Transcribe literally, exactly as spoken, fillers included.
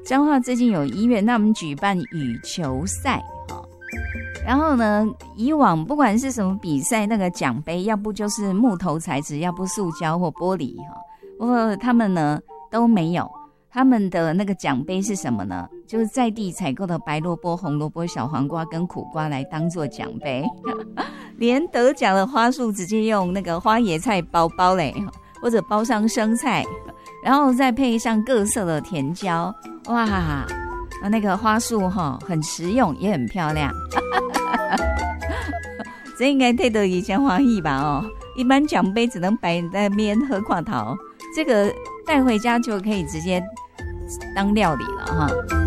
彰化最近有医院，那我们举办羽球赛，然后呢，以往不管是什么比赛，那个奖杯要不就是木头材质，要不塑胶或玻璃哈。不过他们呢都没有，他们的那个奖杯是什么呢？就是在地采购的白萝卜、红萝卜、小黄瓜跟苦瓜来当做奖杯，连得奖的花束直接用那个花椰菜包包嘞，或者包上生菜，然后再配上各色的甜椒，哇！那个花束哈很实用也很漂亮，这应该配得以前花艺吧哦。一般奖杯只能摆在那边喝跨桃，这个带回家就可以直接当料理了哈。